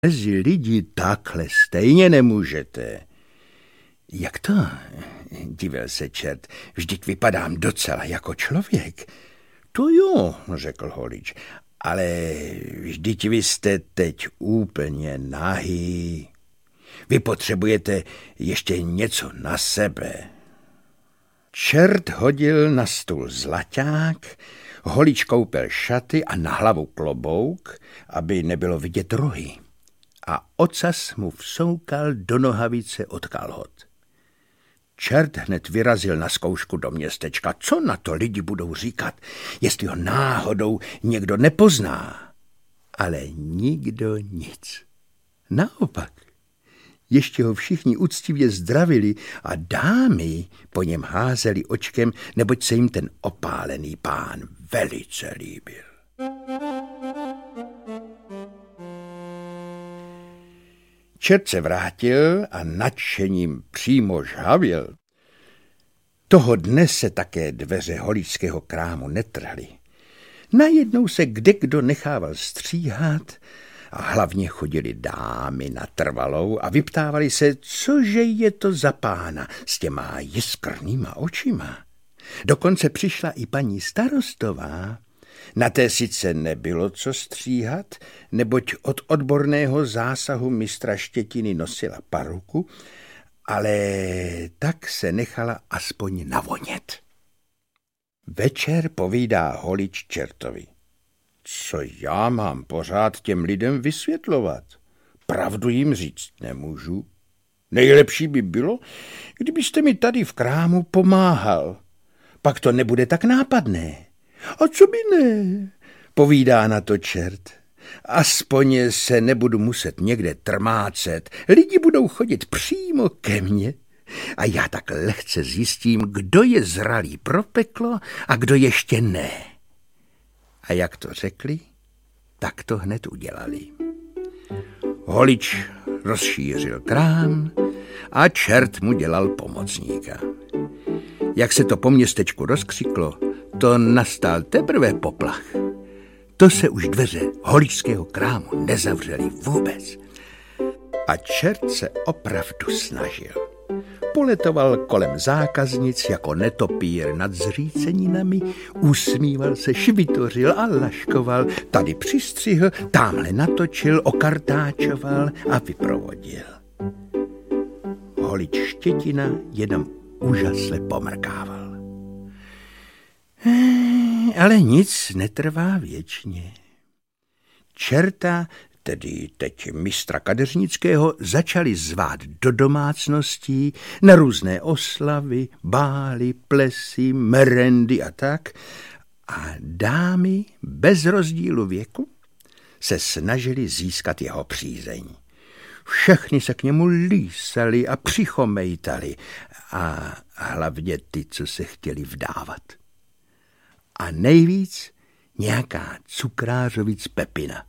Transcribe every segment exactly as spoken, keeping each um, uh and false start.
Mezi lidi takhle stejně nemůžete. Jak to? Divil se čert. Vždyť vypadám docela jako člověk. To jo, řekl holič, ale vždyť vy jste teď úplně nahý. Vy potřebujete ještě něco na sebe. Čert hodil na stůl zlaťák, holič koupil šaty a na hlavu klobouk, aby nebylo vidět rohy. A ocas mu vsoukal do nohavice od kalhot. Čert hned vyrazil na zkoušku do městečka. Co na to lidi budou říkat, jestli ho náhodou někdo nepozná? Ale nikdo nic. Naopak, ještě ho všichni úctivě zdravili a dámy po něm házeli očkem, neboť se jim ten opálený pán velice líbil. Čert se vrátil a nadšením přímo žhavil. Toho dne se také dveře holičského krámu netrhly. Najednou se kdekdo nechával stříhat a hlavně chodili dámy na trvalou a vyptávali se, cože je to za pána s těma jiskrnýma očima. Dokonce přišla i paní starostová. Na té sice nebylo co stříhat, neboť od odborného zásahu mistra Štětiny nosila paruku, ale tak se nechala aspoň navonět. Večer povídá holič čertovi. Co já mám pořád těm lidem vysvětlovat? Pravdu jim říct nemůžu. Nejlepší by bylo, kdybyste mi tady v krámu pomáhal. Pak to nebude tak nápadné. A co by ne, povídá na to čert. Aspoň se nebudu muset někde trmácet. Lidi budou chodit přímo ke mně a já tak lehce zjistím, kdo je zralý pro peklo a kdo ještě ne. A jak to řekli, tak to hned udělali. Holič rozšířil krám a čert mu dělal pomocníka. Jak se to po městečku rozkřiklo, to nastal teprve poplach. To se už dveře holičského krámu nezavřely vůbec. A čert se opravdu snažil. Poletoval kolem zákaznic jako netopír nad zříceninami, usmíval se, švitořil a laškoval, tady přistřihl, támhle natočil, okartáčoval a vyprovodil. Holič Štětina jenom úžasle pomrkával. Ale nic netrvá věčně. Čerta, tedy teď mistra kadeřnického, začali zvát do domácností na různé oslavy, bály, plesy, merendy a tak. A dámy bez rozdílu věku se snažili získat jeho přízeň. Všechny se k němu lísali a přichomejtali a hlavně ty, co se chtěli vdávat. A nejvíc nějaká cukrářovic Pepina.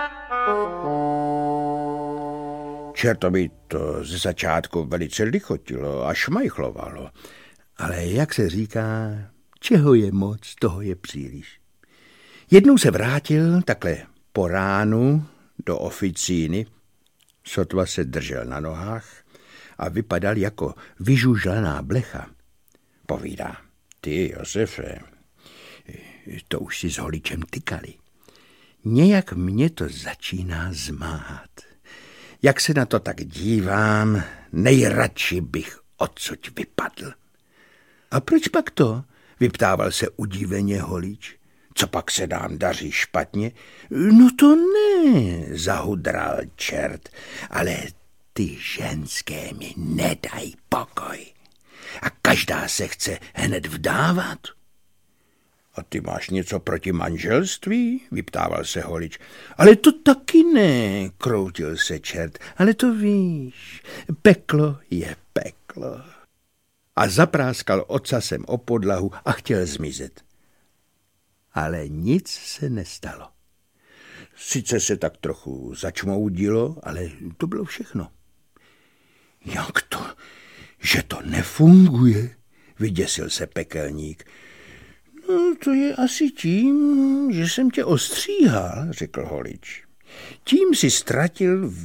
Čertovi to ze začátku velice lichotilo a šmajchlovalo, ale jak se říká, čeho je moc, toho je příliš. Jednou se vrátil takhle po ránu do oficíny, sotva se držel na nohách a vypadal jako vyžužlaná blecha. Povídá, ty, Josefe, to už si s holičem tykali. Nějak mě to začíná zmáhat. Jak se na to tak dívám, nejradši bych odsud vypadl. A proč pak to? Vyptával se udíveně holič. Co pak se nám daří špatně? No to ne, zahudral čert, ale ty ženské mi nedají pokoj. A každá se chce hned vdávat. A ty máš něco proti manželství? Vyptával se holič. Ale to taky ne, kroutil se čert. Ale to víš, peklo je peklo. A zapráskal ocasem o podlahu a chtěl zmizet. Ale nic se nestalo. Sice se tak trochu začmoudilo, ale to bylo všechno. Jak to, že to nefunguje? Vyděsil se pekelník. No, to je asi tím, že jsem tě ostříhal, řekl holič. Tím si ztratil